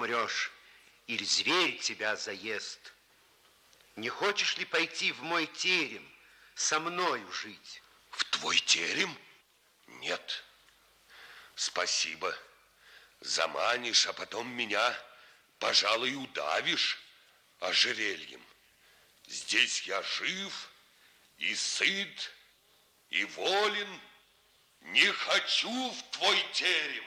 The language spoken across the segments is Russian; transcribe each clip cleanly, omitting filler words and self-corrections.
умрешь, или зверь тебя заест. Не хочешь ли пойти в мой терем, со мною жить? В твой терем? Нет. Спасибо. Заманишь, а потом меня, пожалуй, удавишь ожерельем. Здесь я жив и сыт, и волен. Не хочу в твой терем.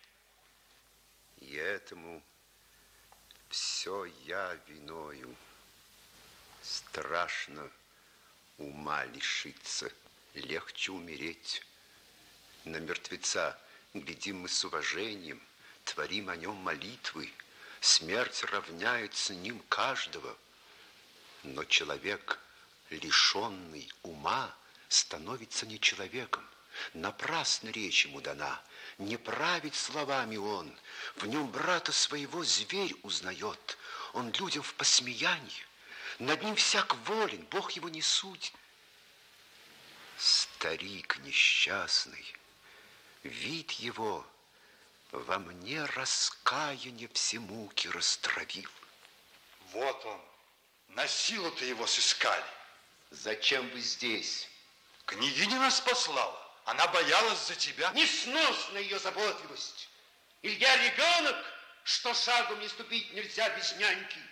И этому все я виною. Страшно ума лишиться, легче умереть. На мертвеца глядим мы с уважением, творим о нем молитвы. Смерть равняет с ним каждого. Но человек, лишенный ума, становится не человеком. Напрасно речь ему дана, не правит словами он. В нем брата своего зверь узнает, он людям в посмеянии. Над ним всяк волен, Бог его не судит. Старик несчастный, вид его во мне раскаяние все муки растравил. Вот он, на силу-то его сыскали. Зачем вы здесь? Княгиня нас послала. Она боялась за тебя. Несносна ее заботливость. Илья ребенок, что шагу не ступить нельзя без няньки.